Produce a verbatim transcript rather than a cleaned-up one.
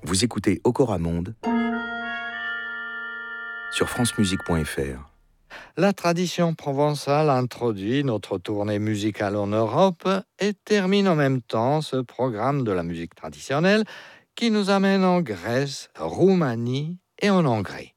Vous écoutez Okora Monde sur francemusique point f r. La tradition provençale introduit notre tournée musicale en Europe et termine en même temps ce programme de la musique traditionnelle qui nous amène en Grèce, Roumanie et en Hongrie.